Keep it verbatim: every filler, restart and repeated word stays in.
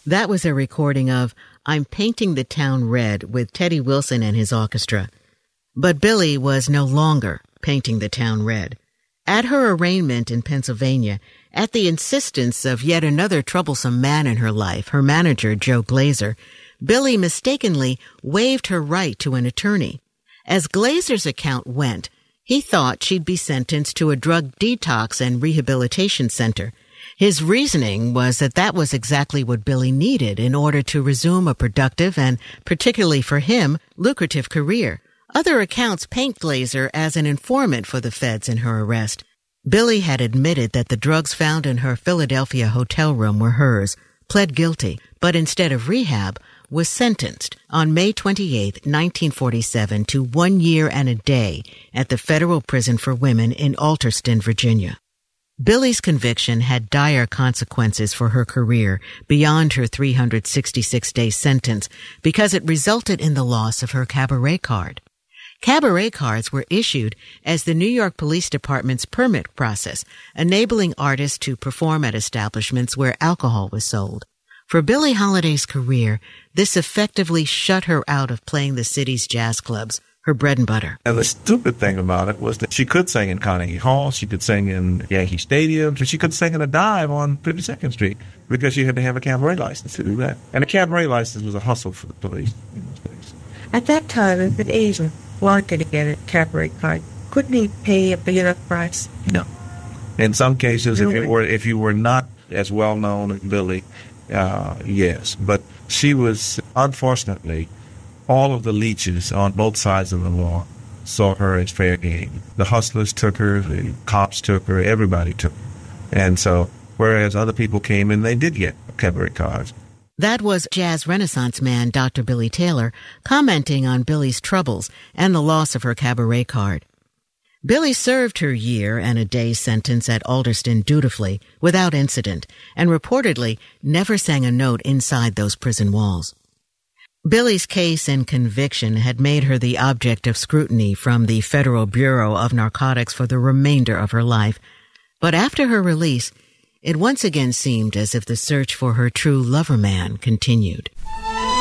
That was a recording of I'm Painting the Town Red with Teddy Wilson and his orchestra. But Billie was no longer painting the town red. At her arraignment in Pennsylvania, at the insistence of yet another troublesome man in her life, her manager, Joe Glazer, Billie mistakenly waived her right to an attorney. As Glazer's account went, he thought she'd be sentenced to a drug detox and rehabilitation center. His reasoning was that that was exactly what Billie needed in order to resume a productive and, particularly for him, lucrative career. Other accounts paint Glazer as an informant for the feds in her arrest. Billie had admitted that the drugs found in her Philadelphia hotel room were hers, pled guilty, but instead of rehab, was sentenced on May twenty-eighth, nineteen forty-seven to one year and a day at the Federal Prison for Women in Alterston, Virginia. Billie's conviction had dire consequences for her career beyond her three hundred sixty-six day sentence because it resulted in the loss of her cabaret card. Cabaret cards were issued as the New York Police Department's permit process, enabling artists to perform at establishments where alcohol was sold. For Billie Holiday's career, this effectively shut her out of playing the city's jazz clubs, her bread and butter. And the stupid thing about it was that she could sing in Carnegie Hall, she could sing in Yankee Stadium, she could sing in a dive on fifty-second Street because she had to have a cabaret license to do that. And a cabaret license was a hustle for the police. At that time, if an agent wanted to get a cabaret card, couldn't he pay a big enough price? No. In some cases, Really? if, it were, if you were not as well known as Billie, uh, yes. But she was, unfortunately, all of the leeches on both sides of the law saw her as fair game. The hustlers took her, the cops took her, everybody took her. And so, whereas other people came in, they did get cabaret cards. That was jazz renaissance man Doctor Billy Taylor commenting on Billie's troubles and the loss of her cabaret card. Billie served her year and a day sentence at Alderston dutifully, without incident, and reportedly never sang a note inside those prison walls. Billie's case and conviction had made her the object of scrutiny from the Federal Bureau of Narcotics for the remainder of her life. But after her release, it once again seemed as if the search for her true lover man continued.